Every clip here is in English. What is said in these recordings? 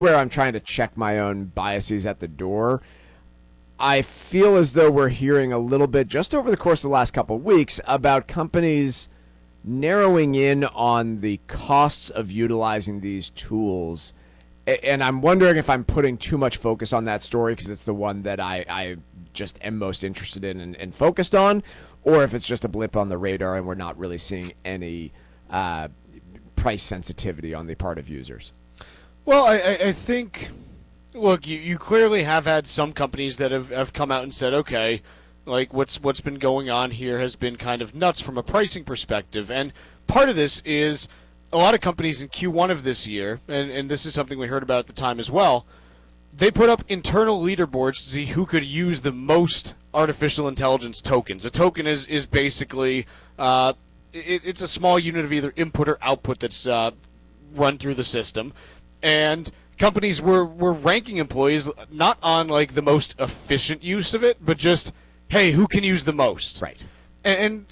where I'm trying to check my own biases at the door. I feel as though we're hearing a little bit just over the course of the last couple of weeks about companies narrowing in on the costs of utilizing these tools. And I'm wondering if I'm putting too much focus on that story because it's the one that I just am most interested in and focused on, or if it's just a blip on the radar and we're not really seeing any price sensitivity on the part of users. Well, I think, look, you clearly have had some companies that have come out and said, okay, like what's been going on here has been kind of nuts from a pricing perspective. And part of this is a lot of companies in Q1 of this year, and this is something we heard about at the time as well, they put up internal leaderboards to see who could use the most artificial intelligence tokens. A token is basically it's a small unit of either input or output that's run through the system. And companies were ranking employees not on like the most efficient use of it, but just, hey, who can use the most? Right. And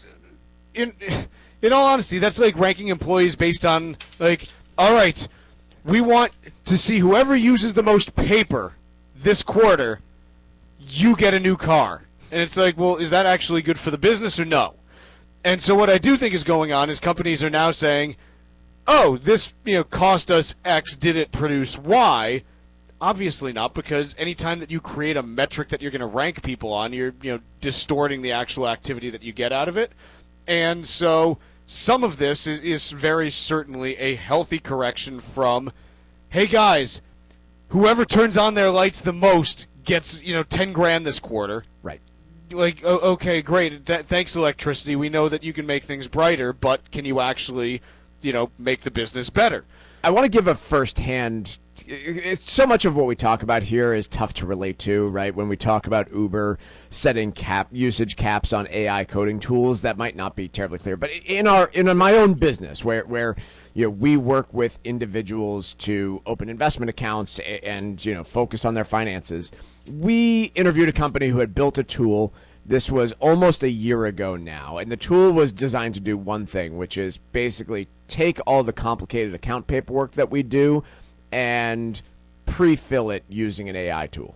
in all honesty, that's like ranking employees based on like, all right, we want to see whoever uses the most paper this quarter, you get a new car. And it's like, well, is that actually good for the business or no? And so what I do think is going on is companies are now saying, oh, this cost us X, did it produce Y? Obviously not, because anytime that you create a metric that you're going to rank people on, you're distorting the actual activity that you get out of it. And so some of this is very certainly a healthy correction from, hey guys, whoever turns on their lights the most gets 10 grand this quarter. Right. Like, okay, great, thanks electricity, we know that you can make things brighter, but can you actually make the business better? I want to give a first-hand. So much of what we talk about here is tough to relate to, right? When we talk about Uber setting usage caps on AI coding tools, that might not be terribly clear. But in my own business, where we work with individuals to open investment accounts and focus on their finances, we interviewed a company who had built a tool. This was almost a year ago now, and the tool was designed to do one thing, which is basically take all the complicated account paperwork that we do and pre-fill it using an AI tool.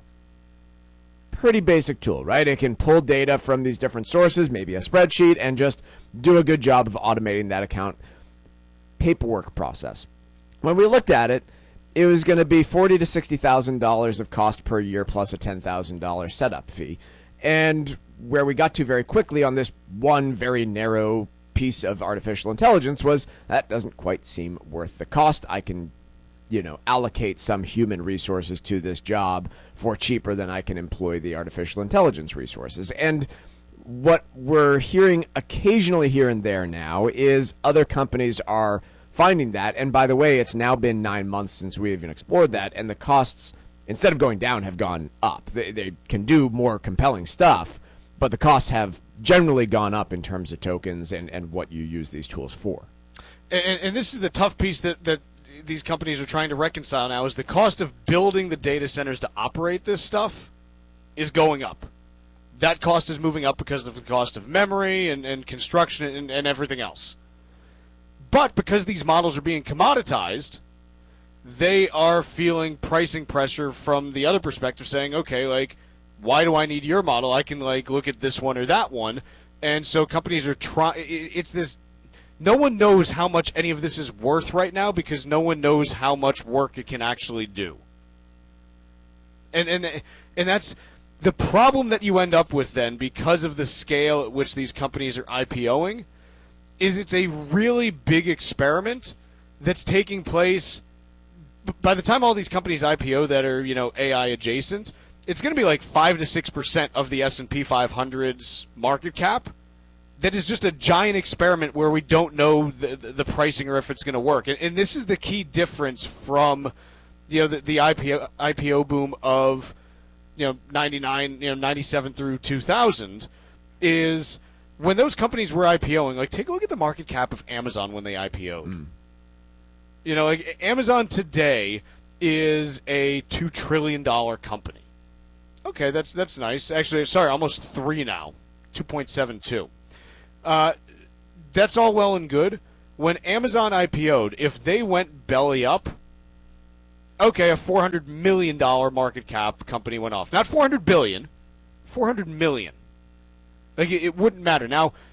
Pretty basic tool, right? It can pull data from these different sources, maybe a spreadsheet, and just do a good job of automating that account paperwork process. When we looked at it, it was going to be $40,000 to $60,000 of cost per year plus a $10,000 setup fee. And where we got to very quickly on this one very narrow piece of artificial intelligence was that doesn't quite seem worth the cost. I can, allocate some human resources to this job for cheaper than I can employ the artificial intelligence resources. And what we're hearing occasionally here and there now is other companies are finding that. And by the way, it's now been 9 months since we even explored that, and the costs, instead of going down, have gone up. They can do more compelling stuff, but the costs have generally gone up in terms of tokens and what you use these tools for. And this is the tough piece that these companies are trying to reconcile now, is the cost of building the data centers to operate this stuff is going up. That cost is moving up because of the cost of memory and construction and everything else. But because these models are being commoditized, they are feeling pricing pressure from the other perspective, saying, okay, like, why do I need your model? I can, look at this one or that one. And so companies are trying, it's this, no one knows how much any of this is worth right now because no one knows how much work it can actually do. And that's the problem that you end up with then, because of the scale at which these companies are IPOing, is it's a really big experiment that's taking place. By the time all these companies IPO that are, AI adjacent, it's going to be like 5 to 6% of the S&P 500's market cap. That is just a giant experiment where we don't know the pricing or if it's going to work. And this is the key difference from, the IPO boom of, 99, 97 through 2000, is when those companies were IPOing. Take a look at the market cap of Amazon when they IPO'd. Amazon today is a $2 trillion company. Okay, that's nice. Actually, sorry, almost 3 now, 2.72. That's all well and good. When Amazon IPO'd, if they went belly up, okay, a $400 million market cap company went off. Not $400 billion, $400 million. Like, it wouldn't matter. Now,